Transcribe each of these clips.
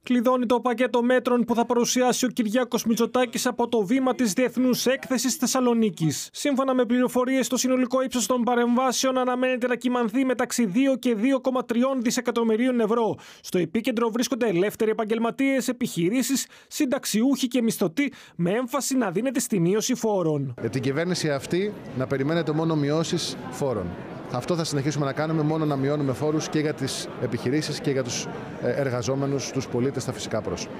Κλειδώνει το πακέτο μέτρων που θα παρουσιάσει ο Κυριάκος Μητσοτάκης από το βήμα της Διεθνούς Έκθεσης Θεσσαλονίκης. Σύμφωνα με πληροφορίες, το συνολικό ύψος των παρεμβάσεων αναμένεται να κυμανθεί μεταξύ 2 και 2,3 δισεκατομμυρίων ευρώ. Στο επίκεντρο βρίσκονται ελεύθεροι επαγγελματίες, επιχειρήσεις, συνταξιούχοι και μισθωτοί, με έμφαση να δίνεται στη μείωση φόρων. Για την κυβέρνηση αυτή να περιμένετε μόνο μειώσεις φόρων. Αυτό θα συνεχίσουμε να κάνουμε, μόνο να μειώνουμε φόρους και για τις επιχειρήσεις και για τους εργαζόμενους, τους πολίτες, τα φυσικά πρόσωπα.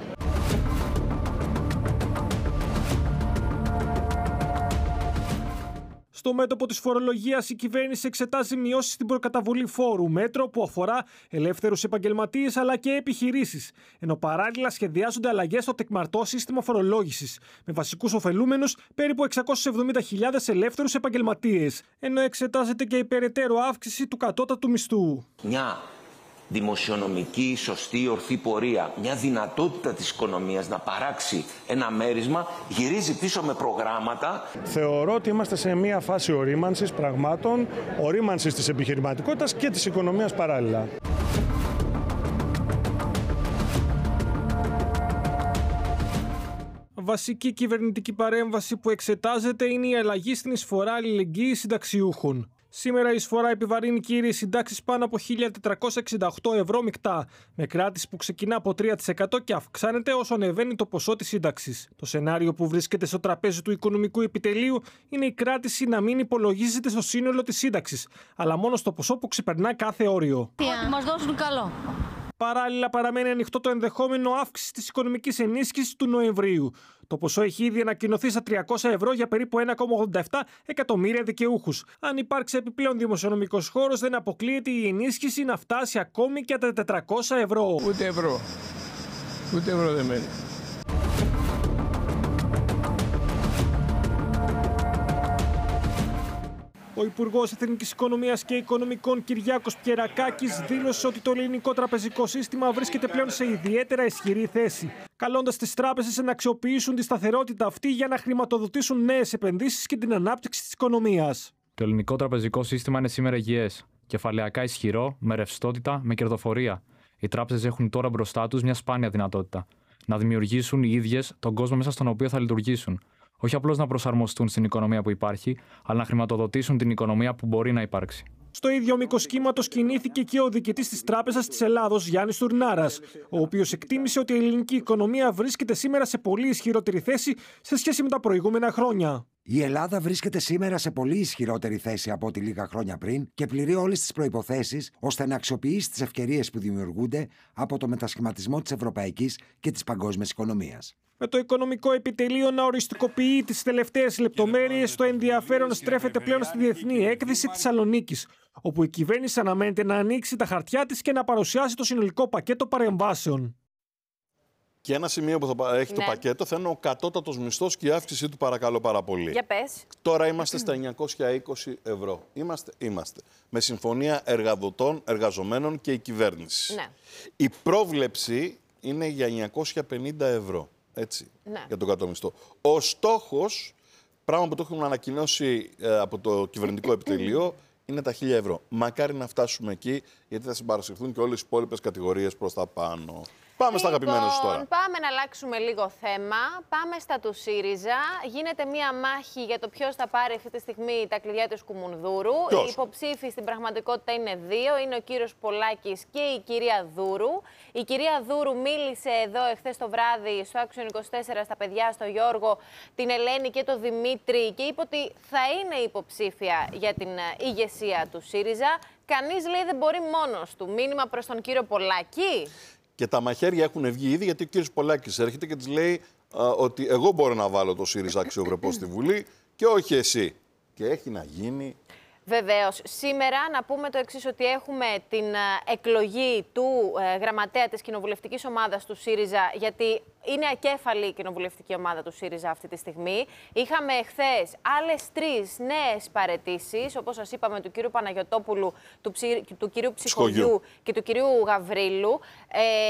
Στο μέτωπο της φορολογίας, η κυβέρνηση εξετάζει μειώσεις στην προκαταβολή φόρου, μέτρο που αφορά ελεύθερους επαγγελματίες αλλά και επιχειρήσεις. Ενώ παράλληλα σχεδιάζονται αλλαγές στο τεκμαρτό σύστημα φορολόγησης, με βασικούς ωφελούμενους περίπου 670.000 ελεύθερους επαγγελματίες. Ενώ εξετάζεται και η περαιτέρω αύξηση του κατώτατου μισθού. Μια δημοσιονομική, σωστή, ορθή πορεία, μια δυνατότητα της οικονομίας να παράξει ένα μέρισμα, γυρίζει πίσω με προγράμματα. Θεωρώ ότι είμαστε σε μια φάση ορίμανσης πραγμάτων, ορίμανσης της επιχειρηματικότητας και της οικονομίας παράλληλα. Βασική κυβερνητική παρέμβαση που εξετάζεται είναι η αλλαγή στην εισφορά αλληλεγγύης συνταξιούχων. Σήμερα η εισφορά επιβαρύνει κύριες συντάξεις πάνω από 1.468 ευρώ μεικτά, με κράτηση που ξεκινά από 3% και αυξάνεται όσο ανεβαίνει το ποσό της σύνταξης. Το σενάριο που βρίσκεται στο τραπέζι του Οικονομικού Επιτελείου είναι η κράτηση να μην υπολογίζεται στο σύνολο της σύνταξης, αλλά μόνο στο ποσό που ξεπερνά κάθε όριο. Ό,τι μας δώσουν καλό. Παράλληλα, παραμένει ανοιχτό το ενδεχόμενο αύξηση της οικονομικής ενίσχυσης του Νοεμβρίου. Το ποσό έχει ήδη ανακοινωθεί στα 300 ευρώ για περίπου 1,87 εκατομμύρια δικαιούχους. Αν υπάρξει επιπλέον δημοσιονομικός χώρος, δεν αποκλείεται η ενίσχυση να φτάσει ακόμη και τα 400 ευρώ. Ούτε ευρώ. Ούτε ευρώ δεν μένει. Ο Υπουργός Εθνικής Οικονομίας και Οικονομικών Κυριάκος Πιερακάκης δήλωσε ότι το ελληνικό τραπεζικό σύστημα βρίσκεται πλέον σε ιδιαίτερα ισχυρή θέση, καλώντας τις τράπεζες να αξιοποιήσουν τη σταθερότητα αυτή για να χρηματοδοτήσουν νέες επενδύσεις και την ανάπτυξη της οικονομίας. Το ελληνικό τραπεζικό σύστημα είναι σήμερα υγιές, κεφαλαιακά ισχυρό, με ρευστότητα, με κερδοφορία. Οι τράπεζες έχουν τώρα μπροστά τους μια σπάνια δυνατότητα: να δημιουργήσουν οι ίδιες τον κόσμο μέσα στον οποίο θα λειτουργήσουν. Όχι απλώς να προσαρμοστούν στην οικονομία που υπάρχει, αλλά να χρηματοδοτήσουν την οικονομία που μπορεί να υπάρξει. Στο ίδιο μήκος κύματος κινήθηκε και ο διοικητής της Τράπεζας της Ελλάδος, Γιάννης Τουρνάρας, ο οποίος εκτίμησε ότι η ελληνική οικονομία βρίσκεται σήμερα σε πολύ ισχυρότερη θέση σε σχέση με τα προηγούμενα χρόνια. Η Ελλάδα βρίσκεται σήμερα σε πολύ ισχυρότερη θέση από ό,τι λίγα χρόνια πριν και πληρεί όλες τις προϋποθέσεις ώστε να αξιοποιήσει τις ευκαιρίες που δημιουργούνται από το μετασχηματισμό της ευρωπαϊκής και της παγκόσμιας οικονομίας. Με το Οικονομικό Επιτελείο να οριστικοποιεί τις τελευταίες λεπτομέρειες, το ενδιαφέρον στρέφεται πλέον στη Διεθνή Έκθεση Θεσσαλονίκης, όπου η κυβέρνηση αναμένεται να ανοίξει τα χαρτιά της και να παρουσιάσει το συνολικό πακέτο παρεμβάσεων. Και ένα σημείο που θα έχει το πακέτο θα είναι ο κατώτατος μισθός και η αύξησή του, παρακαλώ πάρα πολύ. Για πες. Τώρα είμαστε στα 920 ευρώ. Είμαστε. Με συμφωνία εργαδοτών, εργαζομένων και η κυβέρνηση. Ναι. Η πρόβλεψη είναι για 950 ευρώ. Έτσι, για τον κατώτατο. Ο στόχος, πράγμα που το έχουμε ανακοινώσει από το κυβερνητικό επιτελείο, είναι τα 1.000 ευρώ. Μακάρι να φτάσουμε εκεί, γιατί θα συμπαρασυρθούν και όλες οι υπόλοιπες κατηγορίες προς τα πάνω. Πάμε στα αγαπημένους τώρα. Πάμε να αλλάξουμε λίγο θέμα. Πάμε στα του ΣΥΡΙΖΑ. Γίνεται μία μάχη για το ποιος θα πάρει αυτή τη στιγμή τα κλειδιά του Κουμουνδούρου. Οι υποψήφοι στην πραγματικότητα είναι δύο. Είναι ο κύριος Πολάκης και η κυρία Δούρου. Η κυρία Δούρου μίλησε εδώ εχθές το βράδυ στο Action 24 στα παιδιά, στο Γιώργο, την Ελένη και τον Δημήτρη και είπε ότι θα είναι υποψήφια για την ηγεσία του ΣΥΡΙΖΑ. Κανείς λέει δεν μπορεί μόνος του. Μήνυμα προς τον κύριο Πολάκη. Και τα μαχαίρια έχουν βγει ήδη, γιατί ο κύριος Πολάκης έρχεται και της λέει ότι εγώ μπορώ να βάλω το ΣΥΡΙΖΑ αξιοπρεπώς στη Βουλή και όχι εσύ. Και έχει να γίνει. Βεβαίως. Σήμερα να πούμε το εξής, ότι έχουμε την εκλογή του γραμματέα της κοινοβουλευτικής ομάδας του ΣΥΡΙΖΑ, γιατί είναι ακέφαλη η κοινοβουλευτική ομάδα του ΣΥΡΙΖΑ αυτή τη στιγμή. Είχαμε εχθές άλλες 3 νέες παραιτήσεις, όπως σας είπαμε, του κύριου Παναγιωτόπουλου, του κυρίου Ψυχογιού και του κυρίου Γαβρίλου.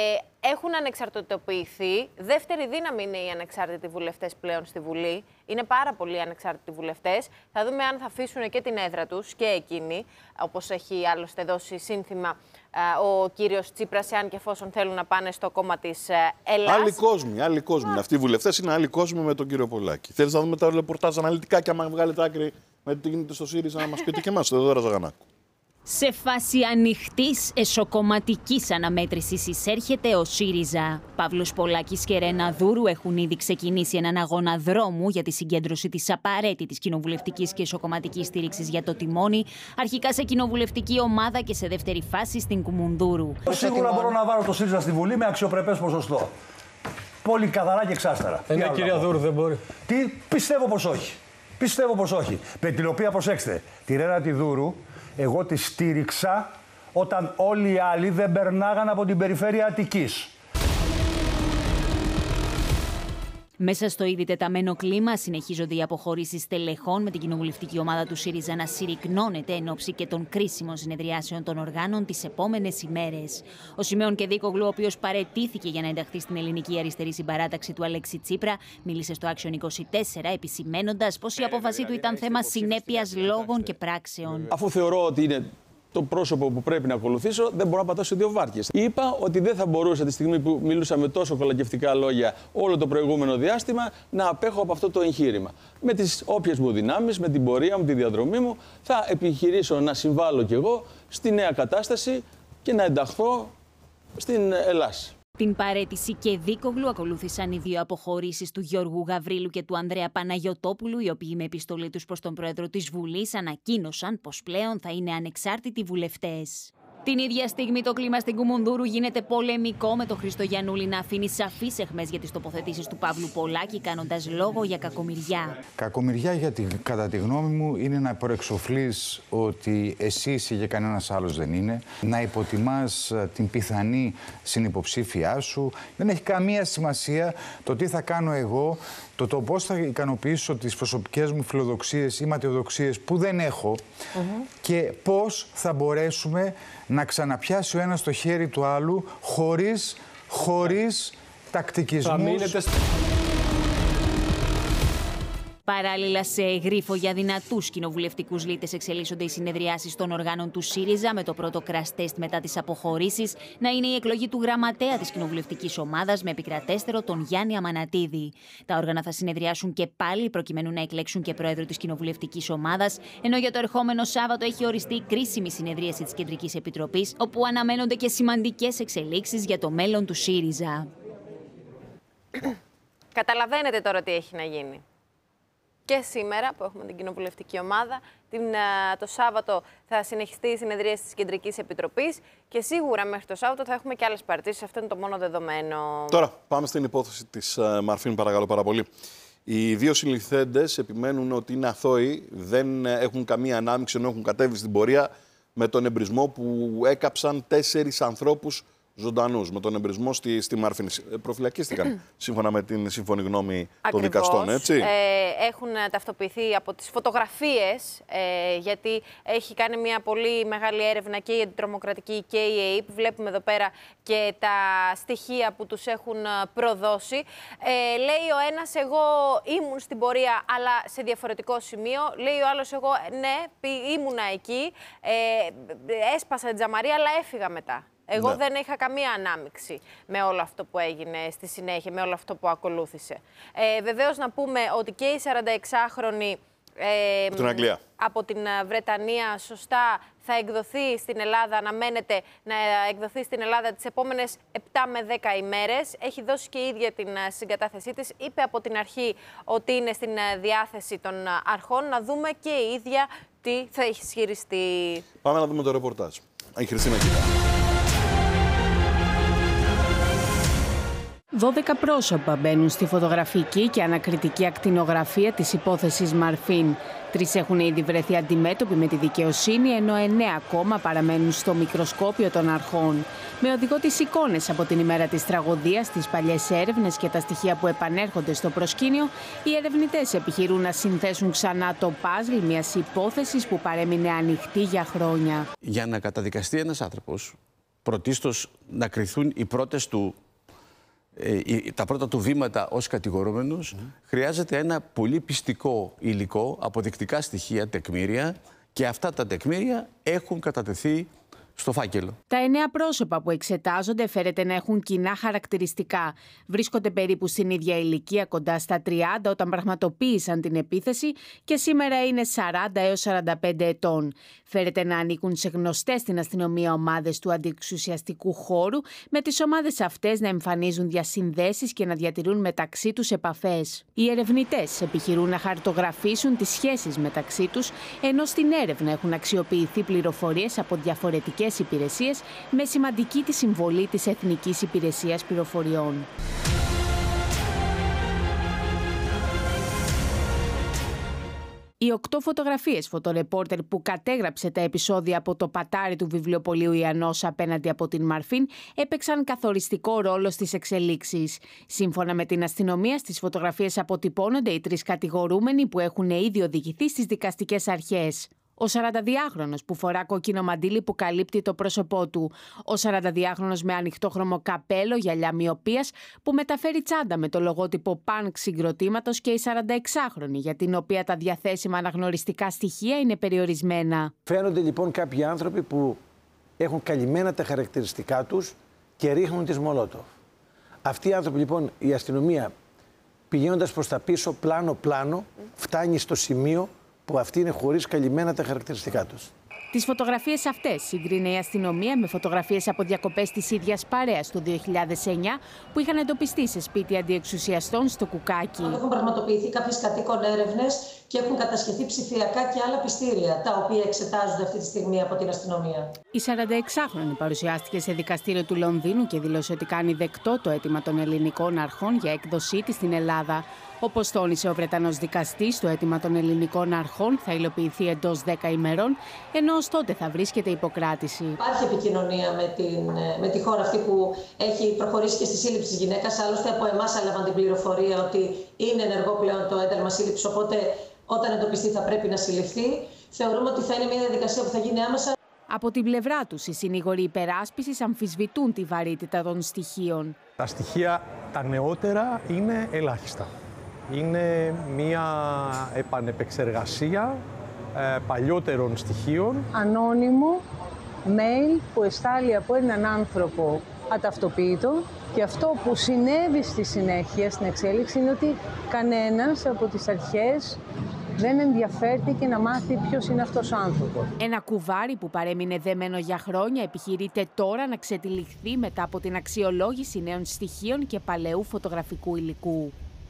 έχουν ανεξαρτητοποιηθεί. Δεύτερη δύναμη είναι οι ανεξάρτητοι βουλευτές πλέον στη Βουλή. Είναι πάρα πολλοί ανεξάρτητοι βουλευτές. Θα δούμε αν θα αφήσουν και την έδρα τους και εκείνοι, όπως έχει άλλωστε δώσει σύνθημα ο κύριος Τσίπρας, εάν και εφόσον θέλουν να πάνε στο κόμμα της Ελλάδας. Άλλοι κόσμοι. Αυτοί οι βουλευτές είναι άλλοι κόσμοι με τον κύριο Πολάκη. Θέλεις να δούμε τα ρεπορτάζ αναλυτικά και άμα βγάλετε άκρη με τι γίνεται στο ΣΥΡΙΖΑ να μας πείτε και εμάς, το Θεοδόρα Ζαγανάκου. Σε φάση ανοιχτής εσωκομματικής αναμέτρησης εισέρχεται ο ΣΥΡΙΖΑ. Παύλος Πολάκης και Ρένα Δούρου έχουν ήδη ξεκινήσει έναν αγώνα δρόμου για τη συγκέντρωση της απαραίτητης κοινοβουλευτικής και εσωκομματικής στήριξης για το τιμόνι, αρχικά σε κοινοβουλευτική ομάδα και σε δεύτερη φάση στην Κουμουνδούρου. Σίγουρα μπορώ να βάλω το ΣΥΡΙΖΑ στη Βουλή με αξιοπρεπές ποσοστό. Πολύ καθαρά και εξάστερα. Ναι, κυρία Δούρου, δεν μπορεί. Τι, πιστεύω πως όχι. Πιστεύω πως όχι. Με την οποία, προσέξτε, τη Ρένα τη Δούρου, εγώ τη στήριξα όταν όλοι οι άλλοι δεν περνάγαν από την περιφέρεια Αττικής. Μέσα στο ήδη τεταμένο κλίμα συνεχίζονται οι αποχωρήσεις στελεχών, με την κοινοβουλευτική ομάδα του ΣΥΡΙΖΑ να συρρικνώνεται εν ώψη και των κρίσιμων συνεδριάσεων των οργάνων τις επόμενες ημέρες. Ο Σιμεών Κεδίκογλου, ο οποίος παραιτήθηκε για να ενταχθεί στην ελληνική αριστερή συμπαράταξη του Αλέξη Τσίπρα, μίλησε στο Action 24, επισημαίνοντας πως η απόφασή του ήταν θέμα συνέπειας λόγων και πράξεων. Αφού θεωρώ ότι είναι το πρόσωπο που πρέπει να ακολουθήσω, δεν μπορώ να πατάσω δύο βάρκες. Είπα ότι δεν θα μπορούσα τη στιγμή που μιλούσα με τόσο κολακευτικά λόγια όλο το προηγούμενο διάστημα να απέχω από αυτό το εγχείρημα. Με τις όποιες μου δυνάμεις, με την πορεία μου, τη διαδρομή μου, θα επιχειρήσω να συμβάλλω κι εγώ στη νέα κατάσταση και να ενταχθώ στην Ελλάδα. Την παραίτηση Κεδίκογλου ακολούθησαν οι δύο αποχωρήσεις του Γιώργου Γαβρίλου και του Ανδρέα Παναγιωτόπουλου, οι οποίοι με επιστολή τους προς τον πρόεδρο της Βουλής ανακοίνωσαν πως πλέον θα είναι ανεξάρτητοι βουλευτές. Την ίδια στιγμή το κλίμα στην Κουμουνδούρου γίνεται πολεμικό, με τον Χρήστο Γιαννούλη να αφήνει σαφείς αιχμές για τις τοποθετήσεις του Παύλου Πολάκη, κάνοντας λόγο για κακομοιριά. Κακομοιριά, γιατί κατά τη γνώμη μου είναι να προεξοφλείς ότι εσύ είσαι και κανένας άλλος δεν είναι, να υποτιμάς την πιθανή συνυποψήφιά σου. Δεν έχει καμία σημασία το τι θα κάνω εγώ, το πώς θα ικανοποιήσω τις προσωπικές μου φιλοδοξίες ή ματαιοδοξίες που δεν έχω και πώς θα μπορέσουμε να ξαναπιάσει ο ένας το χέρι του άλλου χωρίς τακτικισμούς. Παράλληλα, σε γρίφο για δυνατούς κοινοβουλευτικούς λύτες εξελίσσονται οι συνεδριάσεις των οργάνων του ΣΥΡΙΖΑ, με το πρώτο crash test μετά τις αποχωρήσεις να είναι η εκλογή του γραμματέα της κοινοβουλευτικής ομάδας, με επικρατέστερο τον Γιάννη Αμανατίδη. Τα όργανα θα συνεδριάσουν και πάλι προκειμένου να εκλέξουν και πρόεδρο της κοινοβουλευτικής ομάδας, ενώ για το ερχόμενο Σάββατο έχει οριστεί κρίσιμη συνεδρίαση της Κεντρικής Επιτροπής, όπου αναμένονται και σημαντικές εξελίξεις για το μέλλον του ΣΥΡΙΖΑ. Καταλαβαίνετε τώρα τι έχει να γίνει. Και σήμερα που έχουμε την κοινοβουλευτική ομάδα, το Σάββατο θα συνεχιστεί η συνεδρία της Κεντρικής Επιτροπής και σίγουρα μέχρι το Σάββατο θα έχουμε και άλλες παρατήσεις. Αυτό είναι το μόνο δεδομένο. Τώρα πάμε στην υπόθεση της Μαρφίν, παρακαλώ πάρα πολύ. Οι δύο συλληφθέντες επιμένουν ότι είναι αθώοι, δεν έχουν καμία ανάμειξη, ενώ έχουν κατέβει στην πορεία με τον εμπρισμό που έκαψαν 4 ανθρώπους ζωντανούς, με τον εμπρισμό στη Μαρφίν. Προφυλακίστηκαν σύμφωνα με την σύμφωνη γνώμη των δικαστών, έτσι. Έχουν ταυτοποιηθεί από τις φωτογραφίες, γιατί έχει κάνει μια πολύ μεγάλη έρευνα και η Αντιτρομοκρατική και η ΕΕΠ. Βλέπουμε εδώ πέρα και τα στοιχεία που τους έχουν προδώσει. Λέει ο ένας, εγώ ήμουν στην πορεία, αλλά σε διαφορετικό σημείο. Λέει ο άλλος, εγώ ναι, ήμουνα εκεί, έσπασα την τζαμαρία, αλλά έφυγα μετά. Εγώ δεν είχα καμία ανάμειξη με όλο αυτό που έγινε στη συνέχεια, με όλο αυτό που ακολούθησε. Βεβαίως να πούμε ότι και η 46χρονη από την Βρετανία σωστά θα εκδοθεί στην Ελλάδα, αναμένεται να εκδοθεί στην Ελλάδα τις επόμενες 7 με 10 ημέρες. Έχει δώσει και η ίδια την συγκατάθεσή της. Είπε από την αρχή ότι είναι στην διάθεση των αρχών. Να δούμε και η ίδια τι θα ισχυριστεί. Πάμε να δούμε το ρεπορτάζ. Η Χριστίνα Κίτα. 12 πρόσωπα μπαίνουν στη φωτογραφική και ανακριτική ακτινογραφία της υπόθεσης Μαρφίν. 3 έχουν ήδη βρεθεί αντιμέτωποι με τη δικαιοσύνη, ενώ 9 ακόμα παραμένουν στο μικροσκόπιο των αρχών. Με οδηγό τις εικόνες από την ημέρα της τραγωδίας, τις παλιές έρευνες και τα στοιχεία που επανέρχονται στο προσκήνιο, οι ερευνητές επιχειρούν να συνθέσουν ξανά το παζλ μιας υπόθεσης που παρέμεινε ανοιχτή για χρόνια. Για να καταδικαστεί ένας άνθρωπος, πρωτίστως να κριθούν οι πρώτες του τα πρώτα του βήματα ως κατηγορούμενος, χρειάζεται ένα πολύ πιστικό υλικό, αποδεικτικά στοιχεία, τεκμήρια, και αυτά τα τεκμήρια έχουν κατατεθεί στο φάκελο. Τα 9 πρόσωπα που εξετάζονται φέρεται να έχουν κοινά χαρακτηριστικά. Βρίσκονται περίπου στην ίδια ηλικία, κοντά στα 30, όταν πραγματοποίησαν την επίθεση και σήμερα είναι 40 έως 45 ετών. Φέρεται να ανήκουν σε γνωστές στην αστυνομία ομάδες του αντιεξουσιαστικού χώρου, με τις ομάδες αυτές να εμφανίζουν διασυνδέσεις και να διατηρούν μεταξύ τους επαφές. Οι ερευνητές επιχειρούν να χαρτογραφήσουν τις σχέσεις μεταξύ τους, ενώ στην έρευνα έχουν αξιοποιηθεί πληροφορίες από διαφορετικές υπηρεσίες, με σημαντική τη συμβολή της Εθνικής Υπηρεσίας Πληροφοριών. Οι 8 φωτογραφίες φωτορεπόρτερ που κατέγραψε τα επεισόδια από το πατάρι του βιβλιοπωλείου Ιαννός απέναντι από την Μαρφίν έπαιξαν καθοριστικό ρόλο στις εξελίξεις. Σύμφωνα με την αστυνομία, στις φωτογραφίες αποτυπώνονται οι 3 κατηγορούμενοι που έχουν ήδη οδηγηθεί στις δικαστικές αρχές. Ο 42χρονος που φορά κόκκινο μαντίλι που καλύπτει το πρόσωπό του. Ο 42χρονος με ανοιχτόχρωμο καπέλο, γυαλιά μοιοπίας, που μεταφέρει τσάντα με το λογότυπο Πανκ συγκροτήματος, και η 46χρονη, για την οποία τα διαθέσιμα αναγνωριστικά στοιχεία είναι περιορισμένα. Φαίνονται λοιπόν κάποιοι άνθρωποι που έχουν καλυμμένα τα χαρακτηριστικά τους και ρίχνουν τις Μολότοφ. Αυτοί οι άνθρωποι λοιπόν, η αστυνομία, πηγαίνοντας προς τα πίσω πλάνο-πλάνο, φτάνει στο σημείο που αυτοί είναι χωρίς καλυμμένα τα χαρακτηριστικά τους. Τις φωτογραφίες αυτές συγκρίνει η αστυνομία με φωτογραφίες από διακοπές της ίδιας παρέας του 2009 που είχαν εντοπιστεί σε σπίτι αντιεξουσιαστών στο Κουκάκι. Έχουν πραγματοποιηθεί κάποιες κατοίκων έρευνες και έχουν κατασχεθεί ψηφιακά και άλλα πιστήρια, τα οποία εξετάζονται αυτή τη στιγμή από την αστυνομία. Η 46χρονη παρουσιάστηκε σε δικαστήριο του Λονδίνου και δήλωσε ότι κάνει δεκτό το αίτημα των ελληνικών αρχών για έκδοσή της στην Ελλάδα. Όπως τόνισε ο Βρετανός δικαστής, το αίτημα των ελληνικών αρχών θα υλοποιηθεί εντός 10 ημερών, ενώ ως τότε θα βρίσκεται υποκράτηση. Υπάρχει επικοινωνία με τη χώρα αυτή που έχει προχωρήσει και στη σύλληψη της γυναίκας. Άλλωστε, από εμάς έλαβαν την πληροφορία ότι είναι ενεργό πλέον το ένταλμα σύλληψης, οπότε όταν εντοπιστεί θα πρέπει να συλληφθεί. Θεωρούμε ότι θα είναι μια διαδικασία που θα γίνει άμεσα. Από την πλευρά τους, οι συνήγοροι υπεράσπισης αμφισβητούν τη βαρύτητα των στοιχείων. Τα στοιχεία τα νεότερα είναι ελάχιστα. Είναι μια επανεπεξεργασία παλιότερων στοιχείων. Ανώνυμο mail που εστάλει από έναν άνθρωπο αταυτοποιητό, και αυτό που συνέβη στη συνέχεια στην εξέλιξη είναι ότι κανένας από τις αρχές δεν ενδιαφέρθηκε να μάθει ποιος είναι αυτός ο άνθρωπος. Ένα κουβάρι που παρέμεινε δεμένο για χρόνια επιχειρείται τώρα να ξετυλιχθεί μετά από την αξιολόγηση νέων στοιχείων και παλαιού φωτογραφικού υλικού.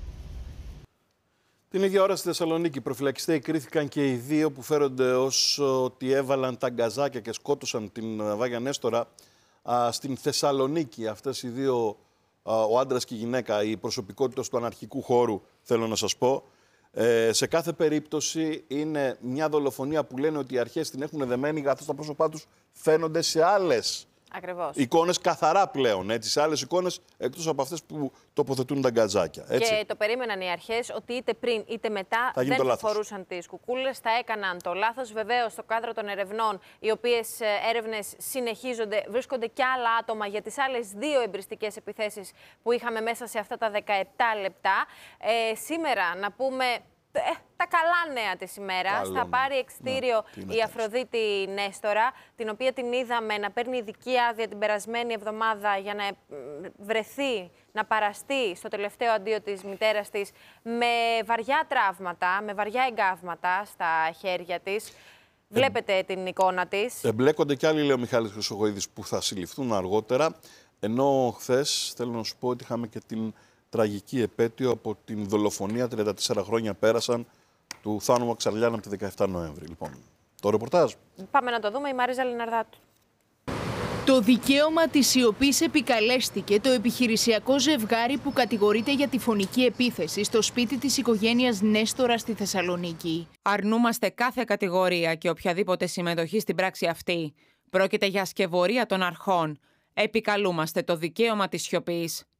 Την ίδια ώρα στη Θεσσαλονίκη προφυλακιστέοι κρίθηκαν και οι 2 που φέρονται ως ότι έβαλαν τα γκαζάκια και σκότωσαν την Βάγια Νέστορα στην Θεσσαλονίκη. Αυτές οι 2, ο άντρας και η γυναίκα, η προσωπικότητα του αναρχικού χώρου, θέλω να σας πω. Σε κάθε περίπτωση είναι μια δολοφονία που λένε ότι οι αρχές την έχουν δεμένη, καθώς τα πρόσωπά τους φαίνονται σε άλλες εικόνες καθαρά πλέον. Έτσι, σε άλλες εικόνες εκτός από αυτές που τοποθετούν τα γκαζάκια. Έτσι. Και το περίμεναν οι αρχές ότι είτε πριν είτε μετά δεν θα φορούσαν τις κουκούλες, θα έκαναν το λάθος. Βεβαίως, στο κάδρο των ερευνών, οι οποίες έρευνες συνεχίζονται, βρίσκονται και άλλα άτομα για τις άλλες 2 εμπριστικές επιθέσεις που είχαμε μέσα σε αυτά τα 17 λεπτά. Σήμερα, να πούμε τα καλά νέα της ημέρας. Θα πάρει εξιτήριο η Αφροδίτη Νέστορα, την οποία την είδαμε να παίρνει ειδική άδεια την περασμένη εβδομάδα για να βρεθεί, να παραστεί στο τελευταίο αντίο της μητέρας της με βαριά τραύματα, με βαριά εγκάβματα στα χέρια της. Βλέπετε την εικόνα της. Εμπλέκονται και άλλοι, λέει ο Μιχάλης Χρυσοχοΐδης, που θα συλληφθούν αργότερα. Ενώ χθες, θέλω να σου πω ότι είχαμε και την τραγική επέτειο από την δολοφονία, 34 χρόνια πέρασαν, του Θάνου Μαξαρλιάν από τη 17 Νοέμβρη. Λοιπόν, το ρεπορτάζ. Πάμε να το δούμε, η Μαρίζα Λιναρδάτου. Το δικαίωμα της σιωπής επικαλέστηκε το επιχειρησιακό ζευγάρι που κατηγορείται για τη φωνική επίθεση στο σπίτι της οικογένειας Νέστορα στη Θεσσαλονίκη. Αρνούμαστε κάθε κατηγορία και οποιαδήποτε συμμετοχή στην πράξη αυτή. Πρόκειται για σκευωρία των αρχών. Επικαλούμαστε το δικαίωμα της σιωπής.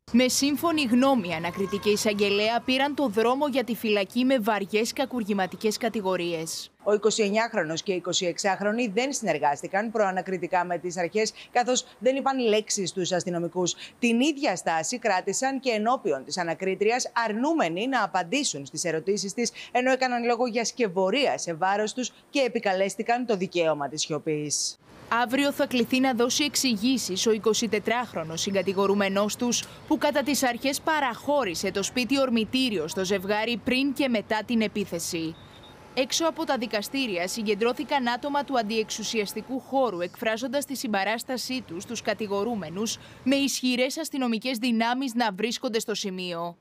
Με σύμφωνη γνώμη, ανακριτική εισαγγελέα πήραν το δρόμο για τη φυλακή με βαριές κακουργηματικές κατηγορίες. Ο 29χρονος και οι 26χρονοι δεν συνεργάστηκαν προανακριτικά με τις αρχές, καθώς δεν είπαν λέξεις στους αστυνομικούς. Την ίδια στάση κράτησαν και ενώπιον της ανακρίτριας, αρνούμενοι να απαντήσουν στις ερωτήσεις της, ενώ έκαναν λόγο για σκευωρία σε βάρος τους και επικαλέστηκαν το δικαίωμα της σιωπής. Αύριο θα κληθεί να δώσει εξηγήσεις ο 24χρονος συγκατηγορούμενός τους, που κατά τις αρχές παραχώρησε το σπίτι ορμητήριο στο ζευγάρι πριν και μετά την επίθεση. Έξω από τα δικαστήρια συγκεντρώθηκαν άτομα του αντιεξουσιαστικού χώρου, εκφράζοντας τη συμπαράστασή τους στους κατηγορούμενους, με ισχυρές αστυνομικές δυνάμεις να βρίσκονται στο σημείο.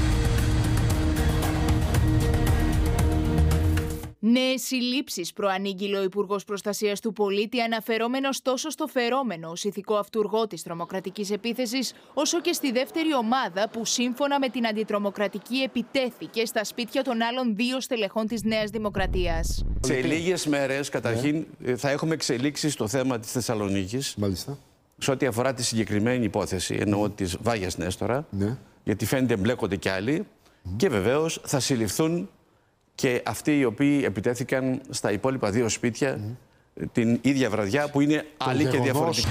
Νέες συλλήψεις προανήγγειλε ο Υπουργός Προστασίας του Πολίτη, αναφερόμενος τόσο στο φερόμενο ως ηθικό αυτούργο της τρομοκρατικής επίθεσης, όσο και στη δεύτερη ομάδα που σύμφωνα με την αντιτρομοκρατική επιτέθηκε στα σπίτια των άλλων 2 στελεχών της Νέας Δημοκρατίας. Σε λίγες μέρες, καταρχήν, θα έχουμε εξελίξεις στο θέμα της Θεσσαλονίκης. Μάλιστα. Σε ό,τι αφορά τη συγκεκριμένη υπόθεση, εννοώ της Βάγιας Νέστορα, γιατί φαίνεται εμπλέκονται κι άλλοι, και βεβαίως θα συλληφθούν και αυτοί οι οποίοι επιτέθηκαν στα υπόλοιπα 2 σπίτια την ίδια βραδιά, που είναι άλλοι και διαφορετικοί.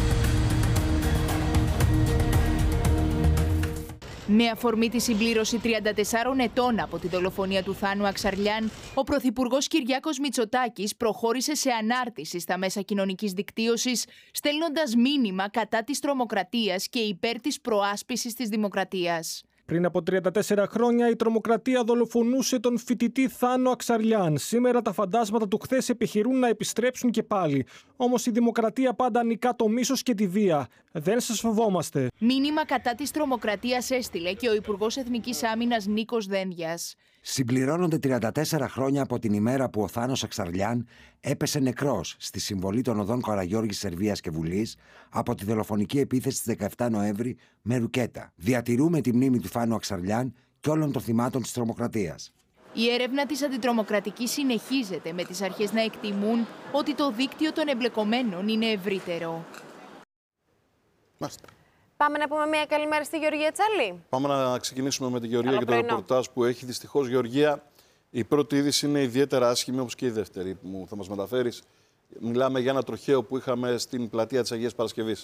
Με αφορμή τη συμπλήρωση 34 ετών από τη δολοφονία του Θάνου Αξαρλιάν, ο Πρωθυπουργός Κυριάκος Μητσοτάκης προχώρησε σε ανάρτηση στα μέσα κοινωνικής δικτύωσης, στέλνοντας μήνυμα κατά της τρομοκρατίας και υπέρ της προάσπισης της δημοκρατίας. Πριν από 34 χρόνια η τρομοκρατία δολοφονούσε τον φοιτητή Θάνο Αξαρλιάν. Σήμερα τα φαντάσματα του χθες επιχειρούν να επιστρέψουν και πάλι. Όμως η δημοκρατία πάντα νικά το μίσος και τη βία. Δεν σας φοβόμαστε. Μήνυμα κατά της τρομοκρατίας έστειλε και ο Υπουργός Εθνικής Άμυνας Νίκος Δένδιας. Συμπληρώνονται 34 χρόνια από την ημέρα που ο Θάνος Αξαρλιάν έπεσε νεκρός στη συμβολή των οδών Καραγιώργης, Σερβίας και Βουλής από τη δολοφονική επίθεση στις 17 Νοέμβρη με ρουκέτα. Διατηρούμε τη μνήμη του Θάνου Αξαρλιάν και όλων των θυμάτων της τρομοκρατίας. Η έρευνα της αντιτρομοκρατικής συνεχίζεται, με τις αρχές να εκτιμούν ότι το δίκτυο των εμπλεκομένων είναι ευρύτερο. Πάμε να πούμε μια καλημέρα στη Γεωργία Τσάλη. Πάμε να ξεκινήσουμε με τη Γεωργία και το ρεπορτάζ που έχει. Δυστυχώς, Γεωργία, η πρώτη είδηση είναι ιδιαίτερα άσχημη, όπως και η δεύτερη που θα μας μεταφέρεις. Μιλάμε για ένα τροχαίο που είχαμε στην πλατεία της Αγίας Παρασκευής.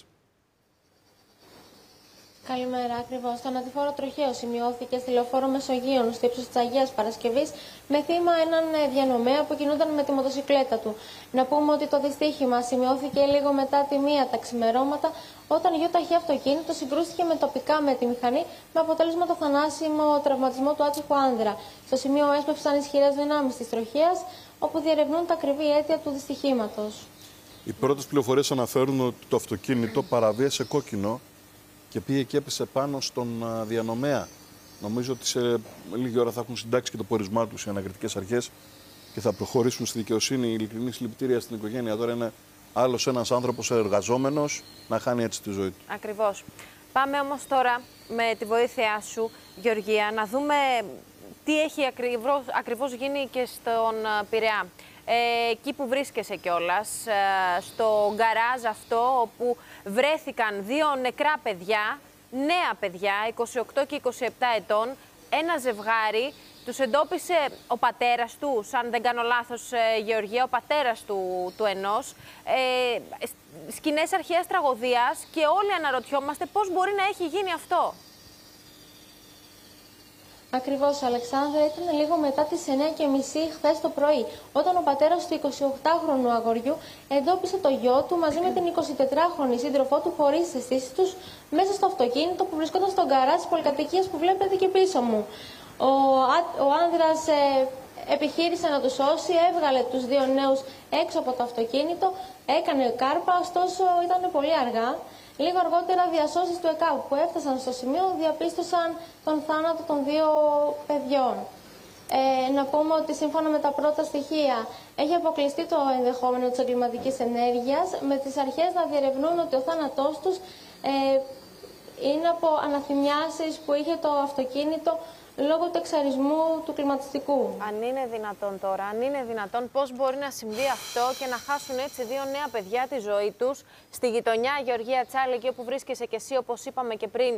Καλημέρα, ακριβώς. Το ανατηφόρο τροχαίο σημειώθηκε στη λεωφόρο Μεσογείων, στο ύψος της Αγίας Παρασκευής, με θύμα έναν διανομέα που κινούνταν με τη μοτοσικλέτα του. Να πούμε ότι το δυστύχημα σημειώθηκε λίγο μετά τη 1 τα ξημερώματα, όταν γιοταχή αυτοκίνητο συγκρούστηκε τοπικά με τη μηχανή, με αποτέλεσμα το θανάσιμο τραυματισμό του άτυχου άνδρα. Στο σημείο έσπευσαν ισχυρές δυνάμεις της τροχαίας, όπου διερευνούν τα ακριβή αίτια του δυστυχήματος. Οι πρώτες πληροφορίες αναφέρουν ότι το αυτοκίνητο παραβίασε κόκκινο και πήγε και έπεσε πάνω στον διανομέα. Νομίζω ότι σε λίγη ώρα θα έχουν συντάξει και το πορισμά τους οι ανακριτικές αρχές και θα προχωρήσουν στη δικαιοσύνη. Ειλικρινή συλληπιτήρια στην οικογένεια. Τώρα είναι άλλος ένας άνθρωπος εργαζόμενος να χάνει έτσι τη ζωή του. Ακριβώς. Πάμε όμως τώρα με τη βοήθειά σου, Γεωργία, να δούμε τι έχει ακριβώς γίνει και στον Πειραιά. Εκεί που βρίσκεσαι κιόλας, στο γκαράζ αυτό, όπου βρέθηκαν 2 νεκρά παιδιά, νέα παιδιά, 28 και 27 ετών, ένα ζευγάρι. Τους εντόπισε ο πατέρας τους, αν δεν κάνω λάθος, Γεωργία, ο πατέρας του ενός. Σκηνές αρχαίας τραγωδίας και όλοι αναρωτιόμαστε πώς μπορεί να έχει γίνει αυτό. Ακριβώς, Αλεξάνδρα, ήταν λίγο μετά τις 9:30 χθες το πρωί, όταν ο πατέρας του 28χρονου αγοριού εντόπισε το γιο του μαζί με την 24χρονη σύντροφό του χωρίς τις αισθήσεις τους μέσα στο αυτοκίνητο που βρισκόταν στον γκαράζ της πολυκατοικίας που βλέπετε και πίσω μου. Ο άνδρας επιχείρησε να τους σώσει, έβγαλε τους 2 νέους έξω από το αυτοκίνητο, έκανε κάρπα, ωστόσο ήταν πολύ αργά. Λίγο αργότερα, διασώσεις του ΕΚΑΒ που έφτασαν στο σημείο διαπίστωσαν τον θάνατο των 2 παιδιών. Να πούμε ότι σύμφωνα με τα πρώτα στοιχεία έχει αποκλειστεί το ενδεχόμενο της εγκληματικής ενέργειας, με τις αρχές να διερευνούν ότι ο θάνατός τους είναι από αναθυμιάσεις που είχε το αυτοκίνητο λόγω του εξαρισμού του κλιματιστικού. Αν είναι δυνατόν τώρα, αν είναι δυνατόν, πώς μπορεί να συμβεί αυτό και να χάσουν έτσι 2 νέα παιδιά τη ζωή τους στη γειτονιά Γεωργία Τσάλη, εκεί όπου βρίσκεσαι και εσύ, όπως είπαμε και πριν,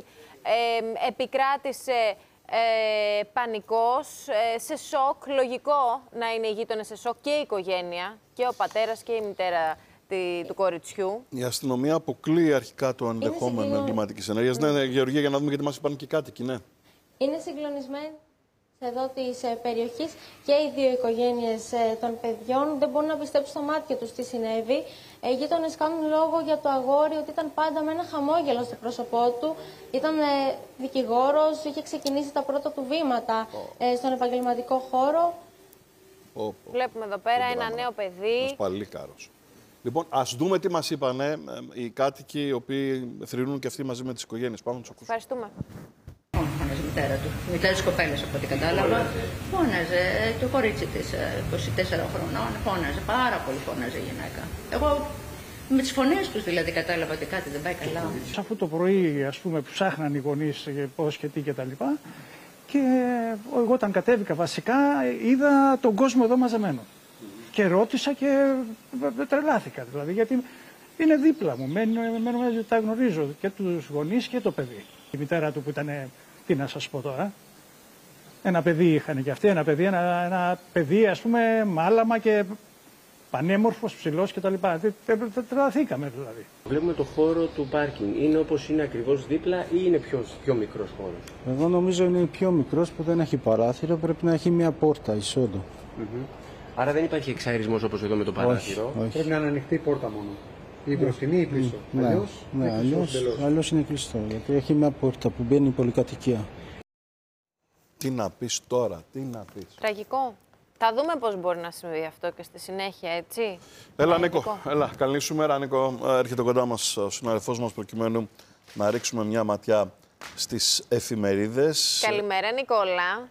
επικράτησε πανικός, σε σοκ, λογικό να είναι οι γείτονες σε σοκ και η οικογένεια, και ο πατέρας και η μητέρα του κοριτσιού. Η αστυνομία αποκλείει αρχικά το ενδεχόμενο εγκληματικής ενέργειας. Ναι, Γεωργία, για να δούμε, γιατί μας είπαν και κάτοικοι, ναι. Είναι συγκλονισμένοι εδώ της περιοχής και οι 2 οικογένειες των παιδιών. Δεν μπορούν να πιστέψουν στα μάτια τους τι συνέβη. Οι γείτονες κάνουν λόγο για το αγόρι ότι ήταν πάντα με ένα χαμόγελο στο πρόσωπό του. Ήταν δικηγόρος, είχε ξεκινήσει τα πρώτα του βήματα στον επαγγελματικό χώρο. Βλέπουμε εδώ πέρα ένα νέο παιδί. Παλίκαρος. Λοιπόν, ας δούμε τι μας είπανε οι κάτοικοι, οι οποίοι θρηνούν και αυτοί μαζί με τις οικογένειες. Πάμε να τους ακούσουμε. Ευχαριστούμε. Φώναζε η μητέρα του. Η μητέρα της κοπέλας, από ό,τι κατάλαβα. Φώναζε το κορίτσι της, 24 χρονών. Φώναζε, πάρα πολύ φώναζε η γυναίκα. Εγώ με τις φωνές τους δηλαδή κατάλαβα ότι κάτι δεν πάει καλά. Αυτό το πρωί, ας πούμε, που ψάχναν οι γονείς πώς και τι και τα λοιπά. Και εγώ όταν κατέβηκα βασικά είδα τον κόσμο εδώ μαζεμένο. Και ρώτησα και τρελάθηκα δηλαδή, γιατί είναι δίπλα μου. Μένω, τα γνωρίζω και τους γονείς και το παιδί. Η μητέρα του που ήταν, τι να σας πω τώρα, ένα παιδί είχαν και αυτοί, ένα παιδί ας πούμε μάλαμα και πανέμορφος, ψηλός κτλ. Τρελαθήκαμε δηλαδή. Βλέπουμε το χώρο του πάρκινγκ. Είναι όπως είναι ακριβώς δίπλα ή είναι πιο μικρός χώρος? Εγώ νομίζω είναι πιο μικρός, που δεν έχει παράθυρο, πρέπει να έχει μια πόρτα εισόδου. Άρα δεν υπάρχει εξαερισμός όπως εδώ με το παράθυρο. Όχι. Πρέπει να είναι ανοιχτή η πόρτα μόνο. Η μπροστινή ή η πίσω. Αλλιώς είναι κλειστό, γιατί έχει μια πόρτα που μπαίνει η πολυκατοικία. Τι να πεις τώρα, τι να πεις. Τραγικό. Θα δούμε πώς μπορεί να συμβεί αυτό και στη συνέχεια, έτσι. Έλα, Νίκο. Έλα, καλή σου μέρα, Νίκο. Έρχεται κοντά μας ο συναδελφός μας προκειμένου να ρίξουμε μια ματιά στις εφημερίδες. Καλημέρα, Νικόλα.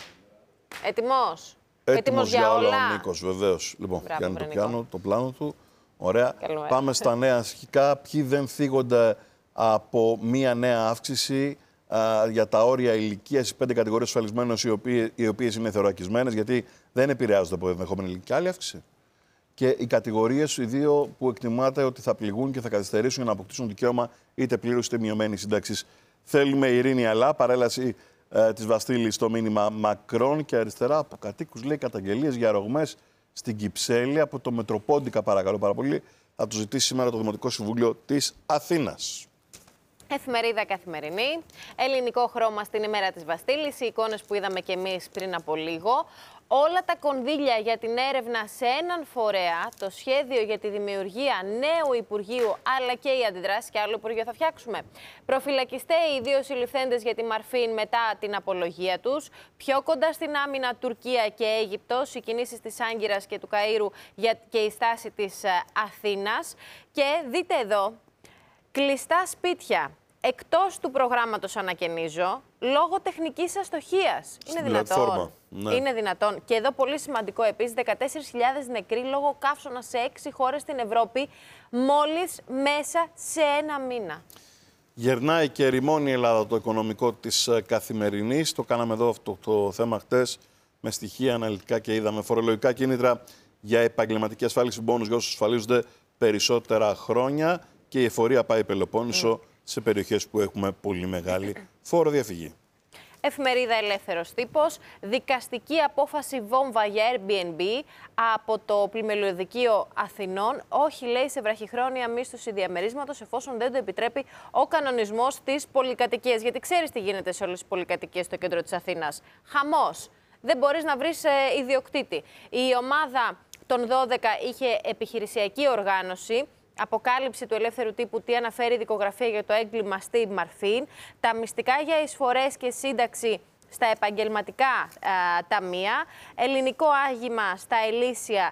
Έτοιμος? Έτοιμος για όλα. Ο Νίκος, βεβαίως. Λοιπόν, Μπράβο, πιάνει το πλάνο του. Ωραία. Καλημέρα. Πάμε στα νέα αρχικά. Ποιοι δεν θίγονται από μία νέα αύξηση για τα όρια ηλικίας, οι 5 κατηγορίες ασφαλισμένων, οι οποίες είναι θεωρακισμένες, γιατί δεν επηρεάζονται από ενδεχόμενη ηλικία. Άλλη αύξηση. Και οι κατηγορίες, οι 2 που εκτιμάται ότι θα πληγούν και θα καθυστερήσουν για να αποκτήσουν δικαίωμα είτε πλήρους είτε μειωμένη σύνταξη. Θέλουμε ειρήνη, αλλά παρέλαση της Βαστήλης στο μήνυμα Μακρόν, και αριστερά από κατοίκους λέει καταγγελίες για ρογμές στην Κυψέλη από το Μετροπόντικα, παρακαλώ πάρα πολύ. Θα το ζητήσει σήμερα το Δημοτικό Συμβούλιο της Αθήνας. Εφημερίδα Καθημερινή. Ελληνικό χρώμα στην ημέρα της Βαστήλης. Οι εικόνες που είδαμε κι εμείς πριν από λίγο. Όλα τα κονδύλια για την έρευνα σε έναν φορέα, το σχέδιο για τη δημιουργία νέου Υπουργείου, αλλά και οι αντιδράσεις, και άλλο Υπουργείο θα φτιάξουμε. Προφυλακιστέ οι 2 συλληφθέντες για τη Μαρφίν μετά την απολογία τους. Πιο κοντά στην άμυνα Τουρκία και Αίγυπτος, οι κινήσεις της Άγκυρας και του Καΐρου και η στάση της Αθήνας. Και δείτε εδώ, κλειστά σπίτια. Εκτός του προγράμματος ανακαινίζω, λόγω τεχνικής αστοχίας. Είναι δυνατόν. Ναι. Είναι δυνατόν. Και εδώ πολύ σημαντικό επίσης, 14.000 νεκροί λόγω καύσωνα σε 6 χώρες στην Ευρώπη, μόλις μέσα σε ένα μήνα. Γερνάει και ερημώνει η Ελλάδα το οικονομικό της Καθημερινής. Το κάναμε εδώ αυτό το θέμα χτες με στοιχεία αναλυτικά και είδαμε φορολογικά κίνητρα για επαγγελματική ασφάλιση, μπόνους για όσους ασφαλίζονται περισσότερα χρόνια, και η εφορία πάει Πελοπόννησο σε περιοχές που έχουμε πολύ μεγάλη φόρο-διαφυγή. Εφημερίδα Ελεύθερος Τύπος. Δικαστική απόφαση βόμβα για Airbnb από το Πλημελιωδικείο Αθηνών. Όχι, λέει, σε βραχυχρόνια μίσθωση διαμερίσματος, εφόσον δεν το επιτρέπει ο κανονισμός της πολυκατοικίας. Γιατί ξέρεις τι γίνεται σε όλες τις πολυκατοικίες στο κέντρο της Αθήνας. Χαμός. Δεν μπορείς να βρεις ιδιοκτήτη. Η ομάδα των 12 είχε επιχειρησιακή οργάνωση. Αποκάλυψη του Ελεύθερου Τύπου τι αναφέρει η δικογραφία για το έγκλημα στη Μαρφίν. Τα μυστικά για εισφορές και σύνταξη στα επαγγελματικά ταμεία. Ελληνικό άγημα στα ελίσια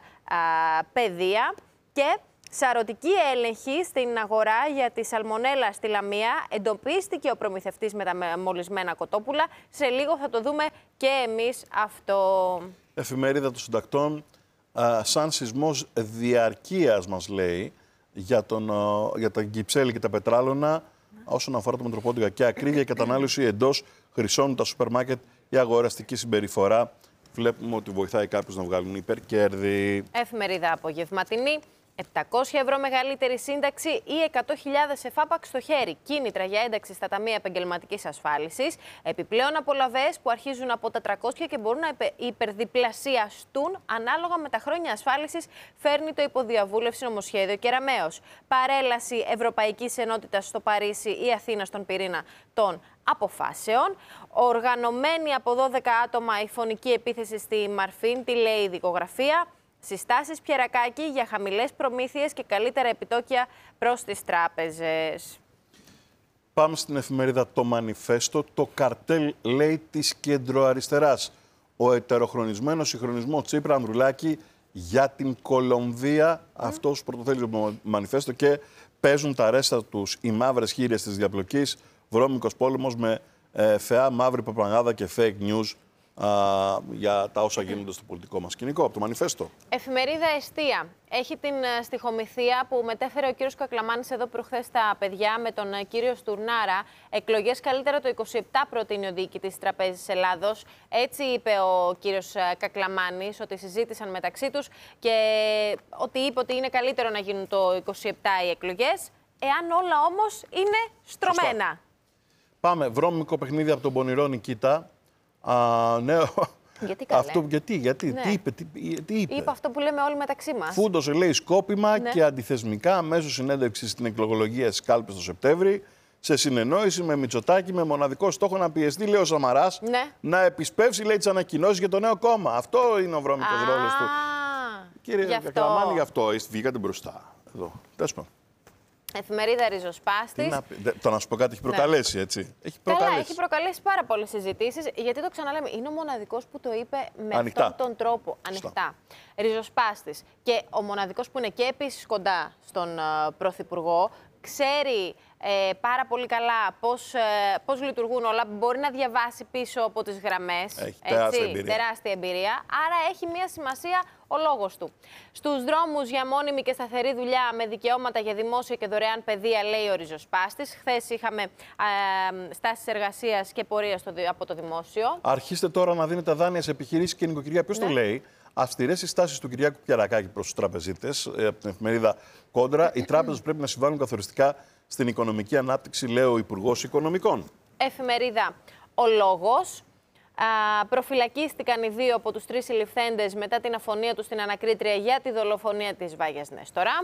παιδεία. Και σαρωτική έλεγχη στην αγορά για τη σαλμονέλα στη Λαμία. Εντοπίστηκε ο προμηθευτής με τα μολυσμένα κοτόπουλα. Σε λίγο θα το δούμε και εμείς αυτό. Εφημερίδα των Συντακτών. Σαν σεισμός διαρκείας, μας λέει, για τα Κυψέλη και τα Πετράλωνα, όσον αφορά το Μετροπόντικα, και ακρίβεια κατανάλωση εντός χρυσών τα σούπερ μάρκετ η αγοραστική συμπεριφορά. Βλέπουμε ότι βοηθάει κάποιους να βγάλουν υπερκέρδη. Εφημερίδα απογευματινή. 700 ευρώ μεγαλύτερη σύνταξη ή 100.000 εφάπαξ στο χέρι. Κίνητρα για ένταξη στα ταμεία επαγγελματικής ασφάλισης. Επιπλέον απολαβές που αρχίζουν από τα 300 και μπορούν να υπερδιπλασιαστούν ανάλογα με τα χρόνια ασφάλισης, φέρνει το υποδιαβούλευση νομοσχέδιο Κεραμέως. Παρέλαση Ευρωπαϊκής Ενότητας στο Παρίσι ή Αθήνα στον πυρήνα των αποφάσεων. Οργανωμένη από 12 άτομα η φωνική επίθεση στη Μαρφίν, τη λέει η δικογραφία. Συστάσεις Πιερακάκη για χαμηλές προμήθειες και καλύτερα επιτόκια προς τις τράπεζες. Πάμε στην εφημερίδα Το Μανιφέστο. Το καρτέλ, λέει, της κεντροαριστεράς. Ο ετεροχρονισμένος συγχρονισμός Τσίπρα Ανδρουλάκη για την Κολομβία. Αυτός πρωτοθέλει το Μανιφέστο και παίζουν τα ρέστα τους οι μαύρες χείριες της διαπλοκής. Βρώμικος πόλεμος με φαιά μαύρη προπαγάνδα και fake news για τα όσα γίνονται στο πολιτικό μας σκηνικό. Από το Μανιφέστο. Εφημερίδα Εστία. Έχει την στιχομυθία που μετέφερε ο κύριος Κακλαμάνης εδώ προχθές τα παιδιά με τον κύριο Στουρνάρα. Εκλογές καλύτερα το 27 προτείνει ο διοικητής της Τραπέζης Ελλάδος. Έτσι είπε ο κύριος Κακλαμάνης, ότι συζήτησαν μεταξύ τους και ότι είπε ότι είναι καλύτερο να γίνουν το 27 οι εκλογές, εάν όλα όμως είναι στρωμένα. Σωστά. Πάμε. Βρώμικο παιχνίδι από τον πονηρό Νικήτα. Ναι. Γιατί καλέ. Αυτό, γιατί, ναι. τι είπε. Είπε αυτό που λέμε όλοι μεταξύ μας. Φούντωσε, λέει, σκόπιμα ναι. και αντιθεσμικά μέσω συνέντευξη στην εκλογολογία στις κάλπες το Σεπτέμβρη, σε συνεννόηση με Μητσοτάκη, με μοναδικό στόχο να πιεστεί, λέει ο Σαμαράς, ναι. να επισπεύσει, λέει, τις ανακοινώσεις για το νέο κόμμα. Αυτό είναι ο βρώμικος ρόλος του. Κύριε Κακλαμάνη, γι' αυτό βγήκατε μπροστά. Εδώ. Τέλος πάντων. Εφημερίδα Ριζοσπάστης. Να σου πω κάτι, έχει προκαλέσει, έτσι. Έχει προκαλέσει πάρα πολλές συζητήσεις, γιατί το ξαναλέμε, είναι ο μοναδικός που το είπε με αυτόν τον τρόπο, ανοιχτά. Ριζοσπάστης. Και ο μοναδικός που είναι και επίσης κοντά στον Πρωθυπουργό, ξέρει πάρα πολύ καλά πώς λειτουργούν όλα, μπορεί να διαβάσει πίσω από τις γραμμές. Έχει τεράστια εμπειρία. Άρα έχει μία σημασία ο λόγος του. Στους δρόμους για μόνιμη και σταθερή δουλειά με δικαιώματα για δημόσια και δωρεάν παιδεία, λέει ο Ριζοσπάστης. Χθες είχαμε στάσεις εργασίας και πορεία από το δημόσιο. Αρχίστε τώρα να δίνετε δάνεια σε επιχειρήσεις και νοικοκυριά. Ποιος το λέει? Αυστηρές συστάσεις του Κυριάκου Πιερακάκη προς τους τραπεζίτες, από την εφημερίδα Κόντρα. Οι τράπεζες πρέπει να συμβάλλουν καθοριστικά στην οικονομική ανάπτυξη, λέει ο Υπουργός Οικονομικών. Εφημερίδα Ο Λόγος. Προφυλακίστηκαν οι δύο από τους τρεις συλληφθέντες μετά την αφωνία τους στην ανακρίτρια για τη δολοφονία της Βάγιας Νέστορα.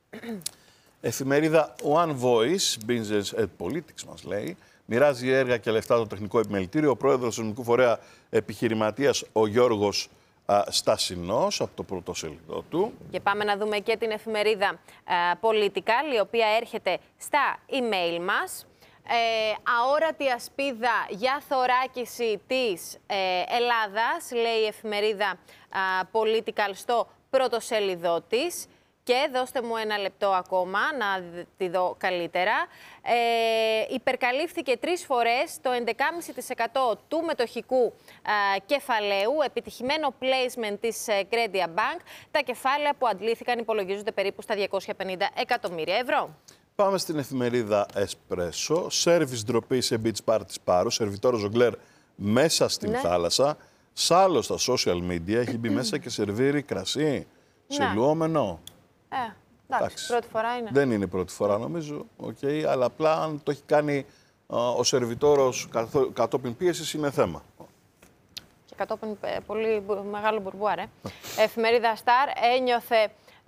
Εφημερίδα One Voice, Business and Politics μας λέει. Μοιράζει έργα και λεφτά το τεχνικό επιμελητήριο. Ο πρόεδρος του Ελληνικού Φορέα Επιχειρηματίας, ο Γιώργος Στασινός, από το πρωτοσέλιδο του. Και πάμε να δούμε και την εφημερίδα Political, η οποία έρχεται στα email μας. Αόρατη ασπίδα για θωράκιση της Ελλάδας, λέει η εφημερίδα Political στο πρωτοσέλιδό της. Και δώστε μου ένα λεπτό ακόμα να τη δω καλύτερα. Υπερκαλύφθηκε 3 φορές το 11,5% του μετοχικού κεφαλαίου, επιτυχημένο placement της Credit Bank. Τα κεφάλαια που αντλήθηκαν υπολογίζονται περίπου στα 250 εκατομμύρια ευρώ. Πάμε στην εφημερίδα Espresso. Σέρβις ντροπή σε beach party Σπάρου. Σερβιτόρο ζογκλέρ μέσα στην θάλασσα. Σάλο στα social media. Έχει μπει μέσα και σερβίρει κρασί. Σιλουόμενο. Εντάξει, πρώτη φορά είναι. Δεν είναι πρώτη φορά νομίζω, αλλά απλά αν το έχει κάνει ο σερβιτόρος κατόπιν πίεσης είναι θέμα. Και κατόπιν πολύ μεγάλο μπουρμπουάρ. Εφημερίδα Star ένιωθε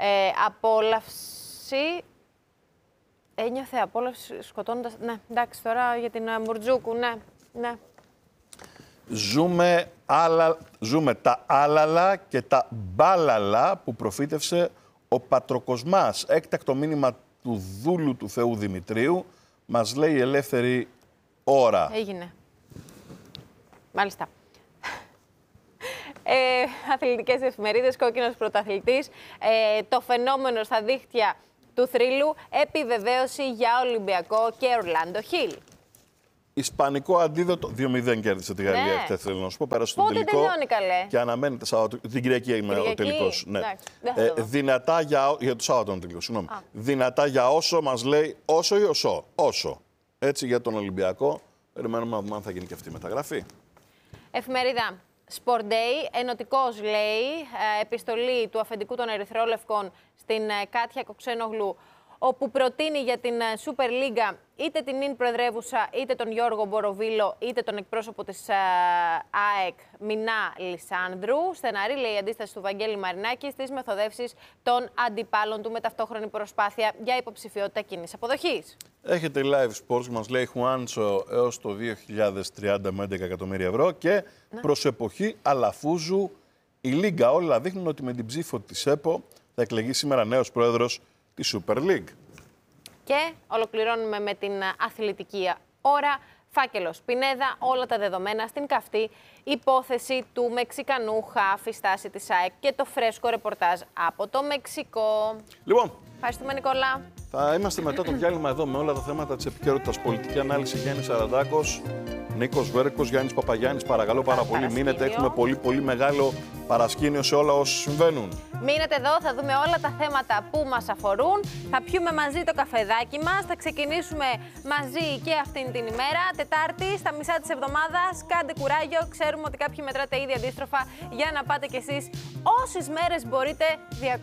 απόλαυση. Ένιωθε απόλαυση σκοτώνοντας. Ναι, εντάξει, τώρα για την Μουρτζούκου, ναι. Ζούμε τα άλαλα και τα μπάλαλα που προφήτευσε ο Πατροκοσμάς. Έκτακτο μήνυμα του δούλου του Θεού Δημητρίου, μας λέει η Ελεύθερη Ώρα. Έγινε. Μάλιστα. Αθλητικές εφημερίδες, κόκκινος πρωταθλητής. Το φαινόμενο στα δίχτυα του θρύλου, επιβεβαίωση για Ολυμπιακό και Ορλάντο Χιλ. Ισπανικό αντίδοτο. 2-0 κέρδισε τη Γαλλία χθες, θέλω να σου πω. Πέρασε στο τελικό. Πότε τελειώνει, καλέ? Και αναμένεται την Κυριακή έγινε ο τελικός. Ναι. Δυνατά για το Σάββατο είναι τελικός. Συγγνώμη. Δυνατά για όσο μας λέει, όσο ή όσο. Έτσι για τον Ολυμπιακό. Περιμένουμε να δούμε αν θα γίνει και αυτή η μεταγραφή. Εφημερίδα Sport Day, ενωτικός λέει, επιστολή του αφεντικού των Ερυθρόλευκων στην Κάτια Κοξένογλου, όπου προτείνει για την Super League είτε την νυν προεδρεύουσα, είτε τον Γιώργο Μποροβίλο, είτε τον εκπρόσωπο της ΑΕΚ Μινά Λισάνδρου. Στεναρή, λέει, η αντίσταση του Βαγγέλη Μαρινάκη στις μεθοδεύσεις των αντιπάλων του με ταυτόχρονη προσπάθεια για υποψηφιότητα κοινής αποδοχής. Έχετε live sports, μας λέει Χουάντσο, έως το 2030 με 11 εκατομμύρια ευρώ και προς εποχή Αλαφούζου η Λίγκα. Όλα δείχνουν ότι με την ψήφο της ΕΠΟ θα εκλεγεί σήμερα νέος πρόεδρος τη Super League. Και ολοκληρώνουμε με την αθλητική ώρα. Φάκελος Πινέδα, όλα τα δεδομένα στην καυτή υπόθεση του Μεξικανού χάφη στάση της ΑΕΚ και το φρέσκο ρεπορτάζ από το Μεξικό. Λοιπόν, ευχαριστούμε, Νικόλα. Θα είμαστε μετά το διάλειμμα εδώ με όλα τα θέματα της επικαιρότητας. Πολιτική ανάλυση Γιάννης Σαραντάκος, Νίκος Βέρκος, Γιάννης Παπαγιάννης. Παρακαλώ πάρα πολύ, μείνετε. Έχουμε πολύ μεγάλο παρασκήνιο σε όλα όσα συμβαίνουν. Μείνετε εδώ, θα δούμε όλα τα θέματα που μας αφορούν. Θα πιούμε μαζί το καφεδάκι μας. Θα ξεκινήσουμε μαζί και αυτήν την ημέρα. Τετάρτη, στα μισά της εβδομάδας. Κάντε κουράγιο. Ξέρουμε ότι κάποιοι μετράτε ήδη αντίστροφα για να πάτε κι εσείς όσες μέρες μπορείτε διακοπές.